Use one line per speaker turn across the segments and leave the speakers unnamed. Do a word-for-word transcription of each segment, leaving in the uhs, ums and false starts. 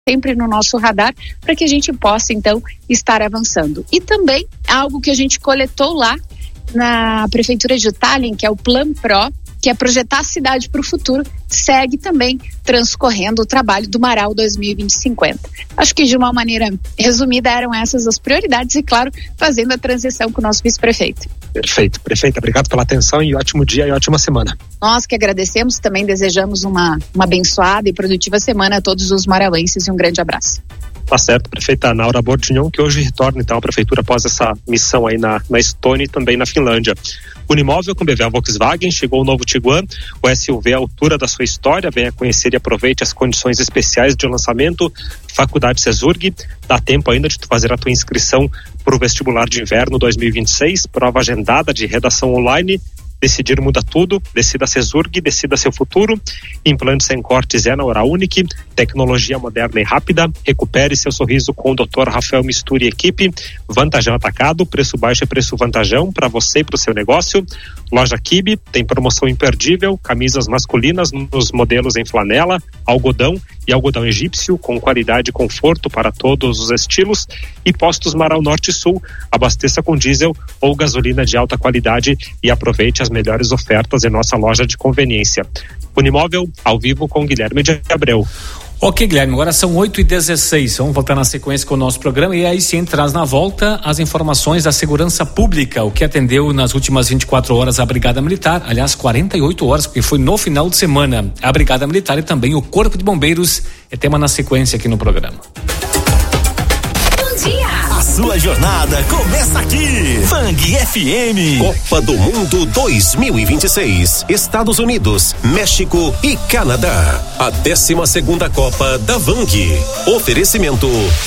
sempre no nosso radar para que a gente possa então estar avançando. E também algo que a gente coletou lá na Prefeitura de Tallinn, que é o Plan Pro, que é projetar a cidade para o futuro, segue também transcorrendo o trabalho do Marau dois mil e vinte e cinquenta. Acho que de uma maneira resumida eram essas as prioridades e, claro, fazendo a transição com o nosso vice-prefeito.
Perfeito, prefeita, obrigado pela atenção e ótimo dia e ótima semana.
Nós que agradecemos, também desejamos uma, uma abençoada e produtiva semana a todos os marauenses e um grande abraço.
Tá certo, prefeita Naura Bordignon, que hoje retorna então à prefeitura após essa missão aí na, na Estônia e também na Finlândia. Unimóvel com B V A Volkswagen, chegou o novo Tiguan, o S U V à altura da sua história, venha conhecer e aproveite as condições especiais de lançamento. Faculdade Cesurg, dá tempo ainda de tu fazer a tua inscrição para o vestibular de inverno dois mil e vinte e seis, prova agendada de redação online. Decidir muda tudo, decida Cesurg, decida seu futuro. Implantes sem cortes é na Oral Unique, tecnologia moderna e rápida. Recupere seu sorriso com o doutor Rafael Mistura e equipe. Vantajão Atacado, preço baixo é preço vantajão para você e para o seu negócio. Loja Kibe, tem promoção imperdível, camisas masculinas nos modelos em flanela, algodão e algodão egípcio, com qualidade e conforto para todos os estilos. E Postos Marau Norte e Sul, abasteça com diesel ou gasolina de alta qualidade e aproveite as melhores ofertas em nossa loja de conveniência. Unimóvel, ao vivo com Guilherme de Abreu.
Ok, Guilherme, agora são oito e dezesseis, vamos voltar na sequência com o nosso programa e aí sim traz na volta as informações da segurança pública, o que atendeu nas últimas vinte e quatro horas a Brigada Militar, aliás quarenta e oito horas, porque foi no final de semana, a Brigada Militar e também o Corpo de Bombeiros, é tema na sequência aqui no programa.
Bom dia! A sua jornada começa aqui. Vang F M.
Copa do Mundo dois mil e vinte e seis. Estados Unidos, México e Canadá. A décima segunda Copa da Vang. Oferecimento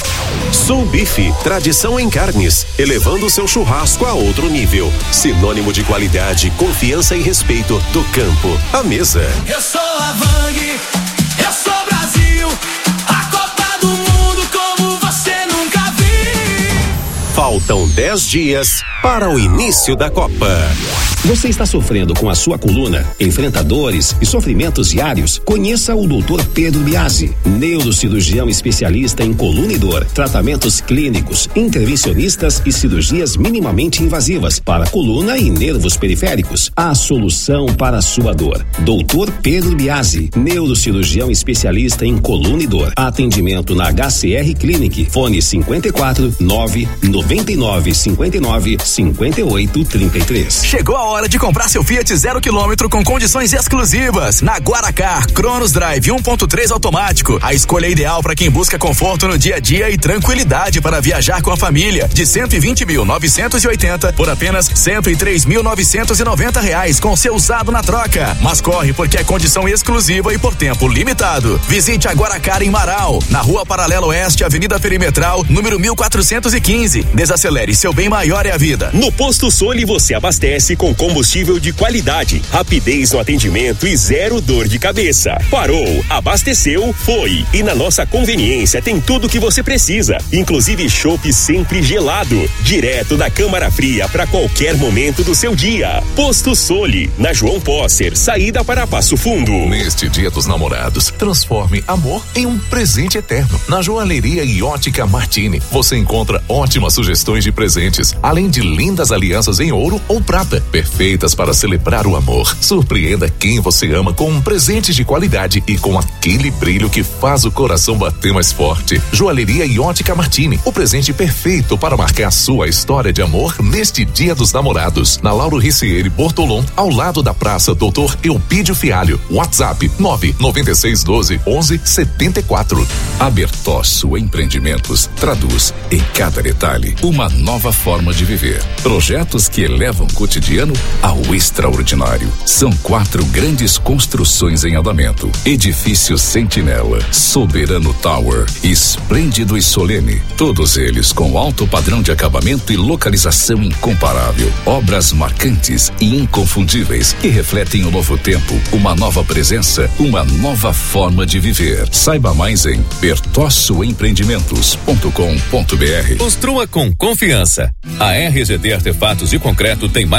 Sul Bife, tradição em carnes, elevando seu churrasco a outro nível. Sinônimo de qualidade, confiança e respeito do campo à mesa.
Eu sou a Vang, eu sou Brasil. A Copa do Mundo como você nunca viu.
Faltam dez dias para o início da Copa.
Você está sofrendo com a sua coluna, enfrenta dores e sofrimentos diários? Conheça o doutor Pedro Biasi, neurocirurgião especialista em coluna e dor, tratamentos clínicos, intervencionistas e cirurgias minimamente invasivas para coluna e nervos periféricos. A solução para a sua dor. doutor Pedro Biasi, neurocirurgião especialista em coluna e dor. Atendimento na H C R Clinic. Fone cinquenta e quatro, nove, noventa e nove, cinquenta e nove, cinquenta e oito, trinta e três.
Chegou a hora de comprar seu Fiat zero quilômetro com condições exclusivas. Na Guaracar, Cronos Drive um ponto três automático. A escolha ideal para quem busca conforto no dia a dia e tranquilidade para viajar com a família. De cento e vinte mil novecentos e oitenta por apenas cento e três mil novecentos e noventa reais com seu usado na troca. Mas corre porque é condição exclusiva e por tempo limitado. Visite a Guaracar em Marau, na Rua Paralela Oeste, Avenida Perimetral, número mil quatrocentos e quinze. Desacelere, seu bem maior é a vida.
No Posto Soli você abastece com combustível de qualidade, rapidez no atendimento e zero dor de cabeça. Parou, abasteceu, foi. E na nossa conveniência tem tudo o que você precisa, inclusive chopp sempre gelado, direto da câmara fria para qualquer momento do seu dia. Posto Soli, na João Posser, saída para Passo Fundo.
Neste Dia dos Namorados, transforme amor em um presente eterno. Na Joalheria e Ótica Martini, você encontra ótimas sugestões de presentes, além de lindas alianças em ouro ou prata, perfeitas para celebrar o amor. Surpreenda quem você ama com um presente de qualidade e com aquele brilho que faz o coração bater mais forte. Joalheria e Ótica Martini, o presente perfeito para marcar sua história de amor neste Dia dos Namorados. Na Lauro Ricieri Bortolom, ao lado da Praça doutor Eupídio Fialho. WhatsApp nove nove seis um dois, onze, setenta e quatro.
Abertosso Empreendimentos traduz em cada detalhe uma nova forma de viver. Projetos que elevam o cotidiano ao extraordinário. São quatro grandes construções em andamento: Edifício Sentinela, Soberano Tower, Esplêndido e Solene. Todos eles com alto padrão de acabamento e localização incomparável. Obras marcantes e inconfundíveis que refletem o novo tempo, uma nova presença, uma nova forma de viver. Saiba mais em bertosso empreendimentos ponto com ponto br.
Construa com confiança. A R G D Artefatos de Concreto tem mais de doze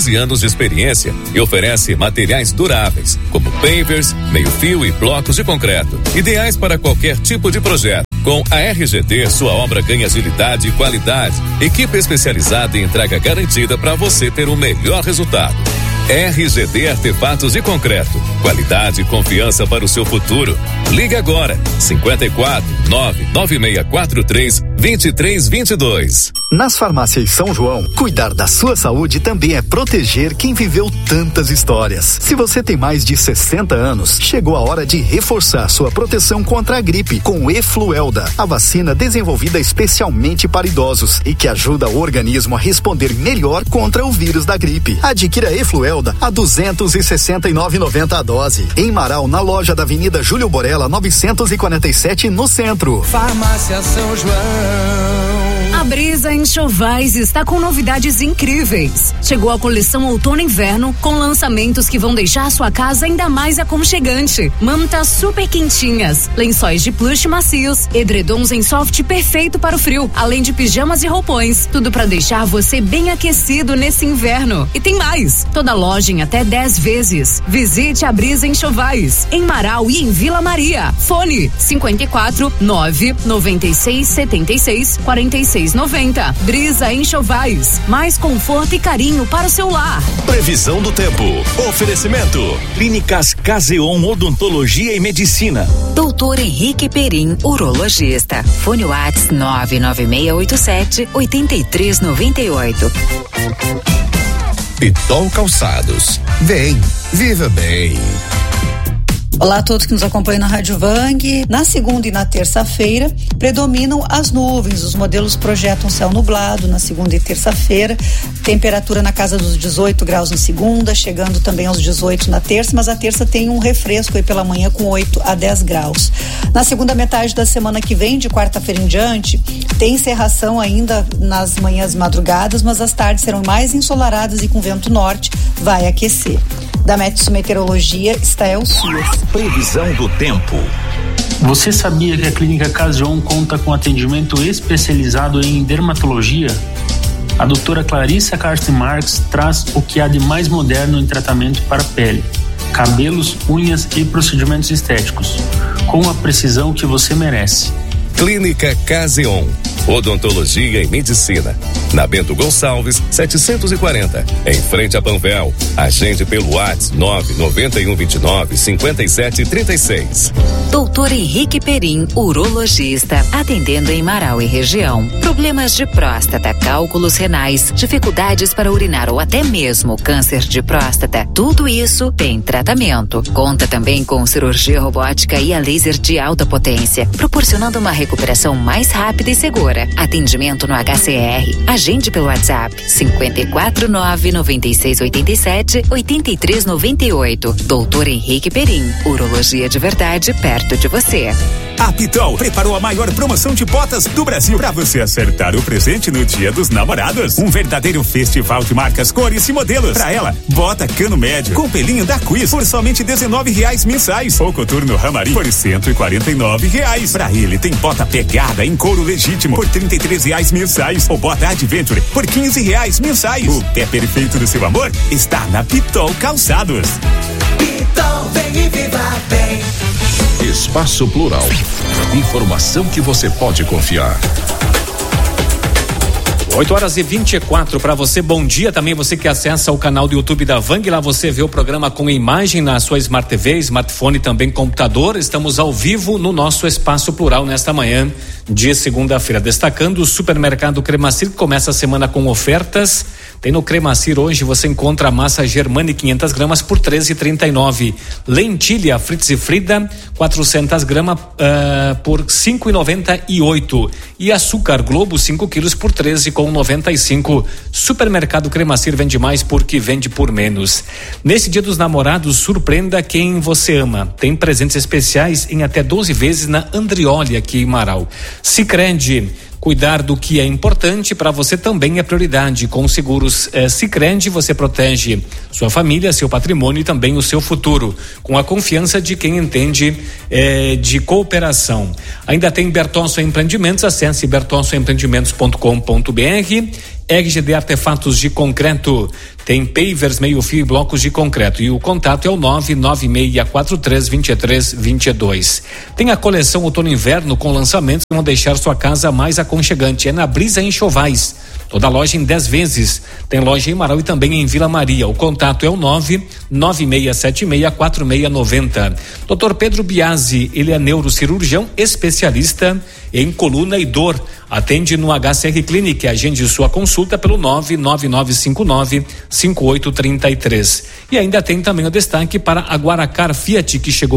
doze anos de experiência e oferece materiais duráveis, como pavers, meio-fio e blocos de concreto, ideais para qualquer tipo de projeto. Com a R G T, sua obra ganha agilidade e qualidade. Equipe especializada em entrega garantida para você ter o melhor resultado. R G T Artefatos de Concreto. Qualidade e confiança para o seu futuro. Ligue agora. cinquenta e quatro, nove nove seis quatro três, dois três dois dois.
Nas farmácias São João, cuidar da sua saúde também é proteger quem viveu tantas histórias. Se você tem mais de sessenta anos, chegou a hora de reforçar sua proteção contra a gripe com o Efluelda, a vacina desenvolvida especialmente para idosos e que ajuda o organismo a responder melhor contra o vírus da gripe. Adquira Efluelda a duzentos e sessenta e nove reais e noventa centavos a dose. Em Marau, na loja da Avenida Júlio Borella, novecentos e quarenta e sete, no centro.
Farmácia São João.
A Brisa Enxovais está com novidades incríveis. Chegou a coleção Outono e Inverno com lançamentos que vão deixar sua casa ainda mais aconchegante. Mantas super quentinhas, lençóis de plush macios, edredons em soft perfeito para o frio, além de pijamas e roupões. Tudo para deixar você bem aquecido nesse inverno. E tem mais, toda loja em até dez vezes. Visite a Brisa Enxovais em Marau e em Vila Maria. Fone cinquenta e quatro, nove noventa e seis, setenta e seis, quarenta e seis noventa. Brisa Enxovais, mais conforto e carinho para o seu lar.
Previsão do tempo. Oferecimento. Clínicas Caseon Odontologia e Medicina.
Doutor Henrique Perim, urologista. Fone Whats nove nove seis oito sete, oito três nove oito.
Pitol Calçados. Vem, viva bem.
Olá a todos que nos acompanham na Rádio Vang. Na segunda e na terça-feira predominam as nuvens. Os modelos projetam céu nublado na segunda e terça-feira. Temperatura na casa dos dezoito graus na segunda, chegando também aos dezoito na terça, mas a terça tem um refresco aí pela manhã com oito a dez graus. Na segunda metade da semana que vem, de quarta-feira em diante, tem encerração ainda nas manhãs madrugadas, mas as tardes serão mais ensolaradas e com vento norte vai aquecer. Da Metsu Meteorologia, Stael Suas.
Previsão do tempo.
Você sabia que a Clínica Caseon conta com atendimento especializado em dermatologia? A doutora Clarissa Carsten Marques traz o que há de mais moderno em tratamento para pele, cabelos, unhas e procedimentos estéticos, com a precisão que você merece.
Clínica Caseon, Odontologia e Medicina, na Bento Gonçalves, setecentos e quarenta, em frente a Panvel. Agende pelo WhatsApp nove nove um dois nove, cinco sete três seis.
Doutor Henrique Perim, urologista, atendendo em Marau e região. Problemas de próstata, cálculos renais, dificuldades para urinar ou até mesmo câncer de próstata, tudo isso tem tratamento. Conta também com cirurgia robótica e a laser de alta potência, proporcionando uma recuperação mais rápida e segura. Atendimento no H C R. Agende pelo WhatsApp cinco quatro nove, nove seis oito sete, oito três nove oito. Doutor Henrique Perim, urologia de verdade perto de você.
A Pitol preparou a maior promoção de botas do Brasil para você acertar o presente no Dia dos Namorados. Um verdadeiro festival de marcas, cores e modelos. Para ela, bota cano médio com pelinho da Quiz por somente dezenove reais mensais. Ou coturno Ramari por cento e quarenta e nove reais. Para ele tem bota pegada em couro legítimo por trinta e três reais mensais. Ou bota Adventure por quinze reais mensais. O pé perfeito do seu amor está na Pitol Calçados.
Pitol, vem e viva bem.
Espaço Plural. Informação que você pode confiar.
oito horas e vinte e quatro para você, bom dia também você que acessa o canal do YouTube da Vang, lá você vê o programa com imagem na sua Smart T V, smartphone também computador. Estamos ao vivo no nosso Espaço Plural nesta manhã de segunda-feira, destacando o Supermercado Cremacir, que começa a semana com ofertas. Tem no Cremacir hoje, você encontra a massa Germani quinhentas gramas por treze e trinta e nove, lentilha Fritz e Frida quatrocentas gramas uh, por cinco e noventa e oito e açúcar Globo cinco quilos por treze com noventa e cinco. Supermercado Cremacir vende mais porque vende por menos. Nesse Dia dos Namorados, surpreenda quem você ama. Tem presentes especiais em até doze vezes na Andrioli aqui em Marau. Sicredi, cuidar do que é importante para você também é prioridade. Com seguros eh, Sicredi, você protege sua família, seu patrimônio e também o seu futuro, com a confiança de quem entende eh, de cooperação. Ainda tem Bertonso Empreendimentos, acesse bertonso empreendimentos ponto com ponto br R G D Artefatos de Concreto. Tem pavers, meio fio e blocos de concreto. E o contato é o nove nove seis quatro três dois três dois dois. Tem a coleção outono e inverno com lançamentos que vão deixar sua casa mais aconchegante. É na Brisa Enxovais. Toda loja em dez vezes. Tem loja em Marau e também em Vila Maria. O contato é o nove nove seis sete seis quatro seis nove zero. doutor Pedro Biasi, ele é neurocirurgião especialista em coluna e dor. Atende no H C R Clinic. Agende sua consulta pelo nove nove nove cinco nove cinco oito três três. E ainda tem também o destaque para a Guaracar Fiat, que chegou